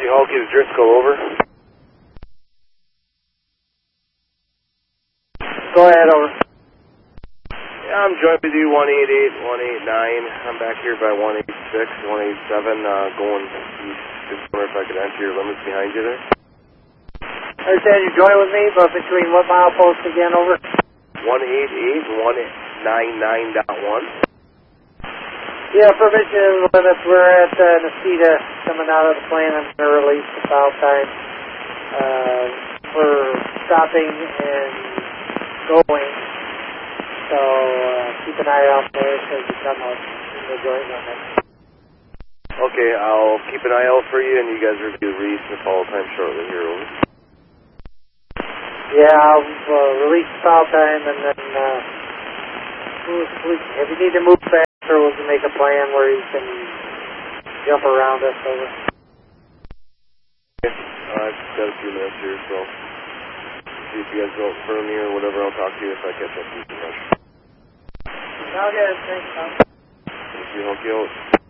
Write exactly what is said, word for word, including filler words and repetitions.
Easy Hawkins Driscoll, over. Go ahead, over. Yeah, I'm joined with you, one eight eight, one eight nine. I'm back here by one eight six, one eight seven, uh, going east. Just wonder if I could enter your limits behind you there. I understand you're joined with me, but between what milepost again, over? one eight eight, one nine nine point one. Yeah, permission limits. We're at uh, Necedah coming out of the plane. I'm going to release the foul time uh, for stopping and going. So uh, keep an eye out there as you come out in the joint limit. Okay, I'll keep an eye out for you, and you guys review the release and follow time shortly here, over. Yeah, I'll uh, release the foul time, and then uh, if you need to move fast, or we can make a plan where you can jump around us, over. Okay, uh, I've got a few minutes here, so see if you guys go in front of me or whatever. I'll talk to you if I catch up to you too much. Okay, thanks, Tom. Thank you, Hokey.